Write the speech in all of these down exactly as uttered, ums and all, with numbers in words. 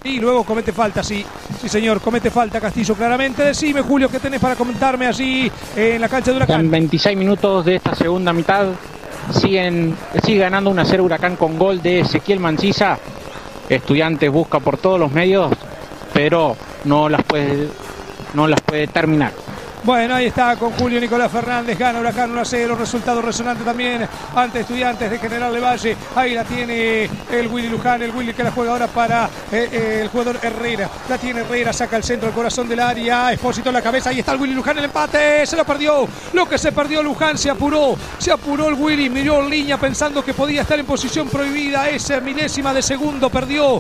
Y luego comete falta, sí, sí señor, comete falta Castillo claramente. Decime, Julio, ¿qué tenés para comentarme allí en la cancha de Huracán? En veintiséis minutos de esta segunda mitad, siguen, sigue ganando uno a cero Huracán con gol de Ezequiel Mancilla. Estudiantes busca por todos los medios, pero no las puede, no las puede terminar. Bueno, ahí está con Julio Nicolás Fernández, gana Huracán uno a cero, resultado resonante también ante Estudiantes de General Lavalle. Ahí la tiene el Willy Luján, el Willy que la juega ahora para eh, eh, el jugador Herrera. La tiene Herrera, saca el centro, el corazón del área, Espósito en la cabeza, ahí está el Willy Luján, el empate, se lo perdió. Lo que se perdió Luján, se apuró, se apuró el Willy, miró en línea pensando que podía estar en posición prohibida, esa milésima de segundo perdió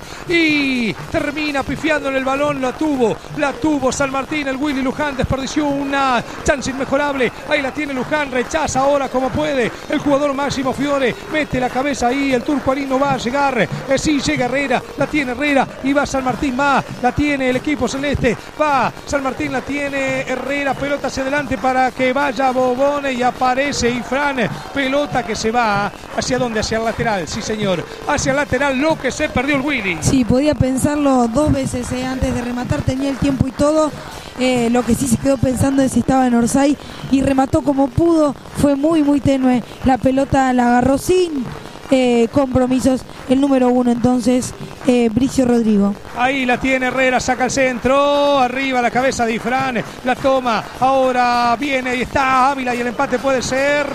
y termina pifiando en el balón, la tuvo, la tuvo San Martín, el Willy Luján desperdició un una chance inmejorable, ahí la tiene Luján, rechaza ahora como puede el jugador Máximo Fiore, mete la cabeza ahí, el turcoarín no va a llegar, eh, sí llega Herrera, la tiene Herrera y va San Martín, va, la tiene el equipo celeste, va San Martín, la tiene Herrera, pelota hacia adelante para que vaya Bobone y aparece Ifrán, pelota que se va hacia dónde, hacia el lateral, sí señor, hacia el lateral, lo que se perdió el Willy. Sí, podía pensarlo dos veces eh, antes de rematar, tenía el tiempo y todo. Eh, lo que sí se quedó pensando es si estaba en Orsay y remató como pudo, fue muy muy tenue, la pelota la agarró sin eh, compromisos el número uno entonces eh, Bricio Rodrigo. Ahí la tiene Herrera, saca el centro, arriba la cabeza de Ifrán, la toma, ahora viene y está Ávila y el empate puede ser,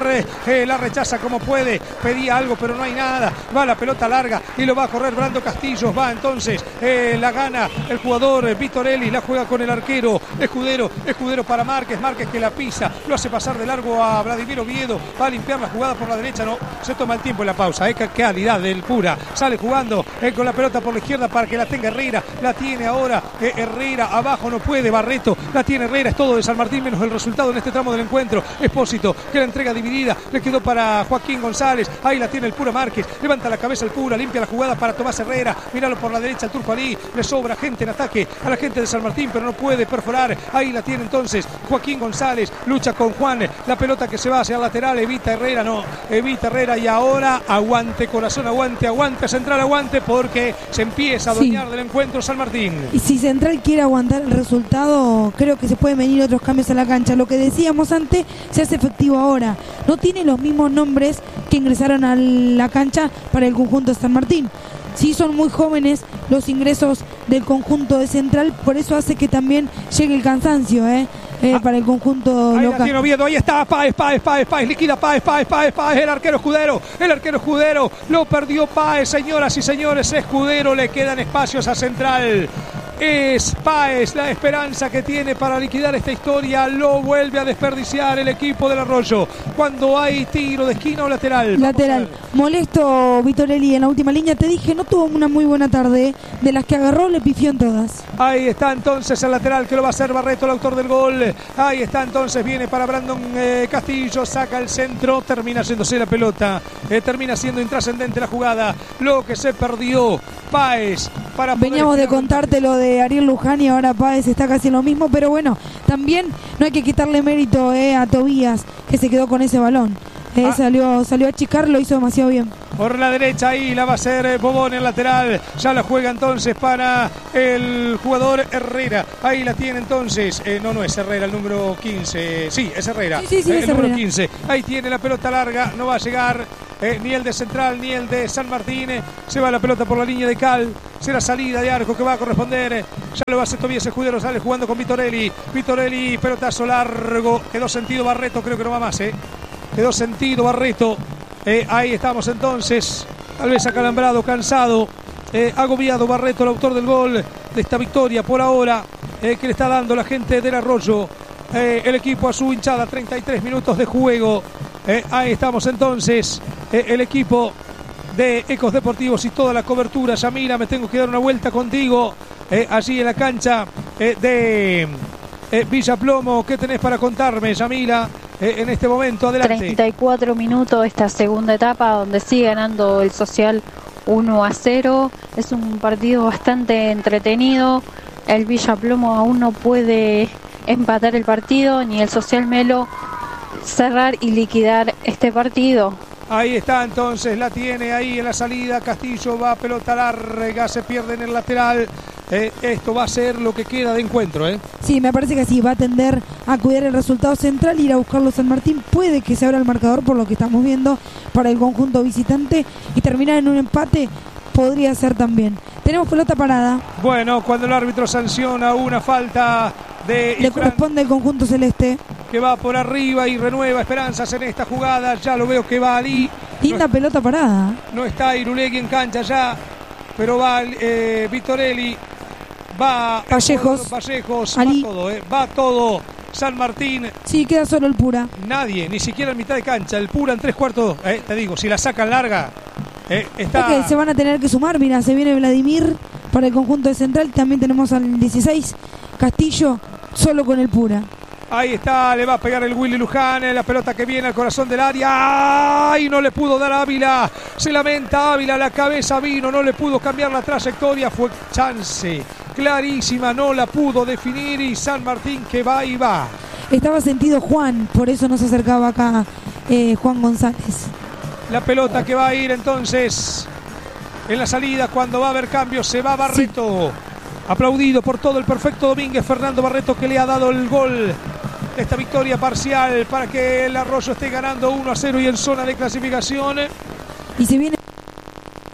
eh, la rechaza como puede, pedía algo pero no hay nada, va la pelota larga y lo va a correr Brando Castillos, va entonces, eh, la gana el jugador eh, Vitorelli, la juega con el arquero Escudero, Escudero para Márquez, Márquez que la pisa, lo hace pasar de largo a Vladimir Oviedo, va a limpiar la jugada por la derecha, no, se toma el tiempo en la pausa, eh, qué calidad del Pura, sale jugando eh, con la pelota por la izquierda para que la tenga Herrera, la tiene ahora eh, Herrera, abajo no puede, Barreto, la tiene Herrera, es todo de San Martín menos el resultado en este tramo del encuentro, Espósito, que la entrega dividida, le quedó para Joaquín González, ahí la tiene el Pura Márquez, levanta la cabeza el Pura, limpia la jugada para Tomás Herrera, míralo por la derecha el Turco Ali, le sobra gente en ataque a la gente de San Martín, pero no puede perforar, ahí la tiene entonces Joaquín González, lucha con Juan, la pelota que se va hacia el lateral, evita Herrera, no, evita Herrera y ahora aguante corazón, aguante, aguante Central, aguante porque se empieza a adueñar sí. del encuentro San Martín. Y si Central quiere aguantar el resultado, creo que se pueden venir otros cambios a la cancha. Lo que decíamos antes se hace efectivo ahora. No tiene los mismos nombres que ingresaron a la cancha para el conjunto de San Martín. Sí son muy jóvenes los ingresos del conjunto de Central, por eso hace que también llegue el cansancio, ¿eh? Eh, ah, para el conjunto ahí local. Tiene Oviedo, ahí está Páez, Páez, Páez, Páez, liquida Páez, Páez, Páez, Páez, el arquero Escudero, el arquero Escudero, lo perdió Páez, señoras y señores, Escudero, le quedan espacios a Central. Es Páez la esperanza que tiene para liquidar esta historia, lo vuelve a desperdiciar el equipo del Arroyo cuando hay tiro de esquina o lateral. Lateral, molesto Vitorelli en la última línea, te dije, no tuvo una muy buena tarde, de las que agarró le pifió en todas. Ahí está entonces el lateral que lo va a hacer Barreto, el autor del gol, ahí está entonces, viene para Brandon eh, Castillo, saca el centro, termina haciéndose la pelota, eh, termina siendo intrascendente la jugada, lo que se perdió Páez para poder... Veníamos de contarte lo de Ariel Luján y ahora Páez está casi en lo mismo, pero bueno, también no hay que quitarle mérito eh, a Tobías, que se quedó con ese balón. Eh, ah. salió, salió a achicar, lo hizo demasiado bien. Por la derecha ahí la va a hacer Bobón en lateral. Ya la juega entonces para el jugador Herrera. Ahí la tiene entonces. Eh, no, no es Herrera, el número quince. Sí, es Herrera. Sí, sí, sí, eh, es el Herrera. número quince. Ahí tiene la pelota larga. No va a llegar eh, ni el de Central ni el de San Martín. Se va la pelota por la línea de Cal. Será salida de arco que va a corresponder. Ya lo va a hacer Tobías Escudero. Sale jugando con Vitorelli. Vitorelli, pelotazo largo. Quedó sentido Barreto. Creo que no va más, ¿eh? Quedó sentido Barreto. Eh, ahí estamos entonces. Tal vez acalambrado, cansado, eh, agobiado Barreto, el autor del gol de esta victoria por ahora, eh, que le está dando la gente del Arroyo. Eh, el equipo a su hinchada, treinta y tres minutos de juego. Eh, ahí estamos entonces. Eh, el equipo de Ecos Deportivos y toda la cobertura. Yamila, me tengo que dar una vuelta contigo. Eh, allí en la cancha eh, de eh, Villa Plomo. ¿Qué tenés para contarme, Yamila? Eh, en este momento, adelante. treinta y cuatro minutos esta segunda etapa donde sigue ganando el Social uno a cero. Es un partido bastante entretenido. El Villa Plomo aún no puede empatar el partido, ni el Social Melo cerrar y liquidar este partido. Ahí está entonces, la tiene ahí en la salida. Castillo va, pelota larga, se pierde en el lateral. Eh, esto va a ser lo que queda de encuentro, ¿eh? Sí, me parece que sí, va a tender a cuidar el resultado central, ir a buscarlo San Martín. Puede que se abra el marcador por lo que estamos viendo para el conjunto visitante y terminar en un empate podría ser también. Tenemos pelota parada. Bueno, cuando el árbitro sanciona una falta de Le Ifrán, corresponde al conjunto celeste. que va por arriba y renueva esperanzas en esta jugada. Ya lo veo que va Ali. Linda no, pelota parada. no está Irulegui en cancha ya, pero va eh, Vitorelli. Va Vallejos. Vallejos. Ali. Va todo, eh, va todo. San Martín. Sí, queda solo el Pura. Nadie, ni siquiera en mitad de cancha. El Pura en tres cuartos. Eh, te digo, si la sacan larga, eh, está. Es que se van a tener que sumar. Mira, se viene Vladimir para el conjunto de Central. También tenemos al dieciséis, Castillo, solo con el Pura. Ahí está, le va a pegar el Willy Luján, la pelota que viene al corazón del área. ¡Ay! No le pudo dar a Ávila. Se lamenta Ávila, la cabeza vino, no le pudo cambiar la trayectoria. Fue chance clarísima, no la pudo definir y San Martín que va y va. Estaba sentido Juan, por eso no se acercaba acá eh, Juan González. La pelota que va a ir entonces en la salida cuando va a haber cambios, se va Barreto. Sí. Aplaudido por todo el perfecto Domínguez, Fernando Barreto, que le ha dado el gol. Esta victoria parcial para que el Arroyo esté ganando uno a cero y en zona de clasificación. Y se viene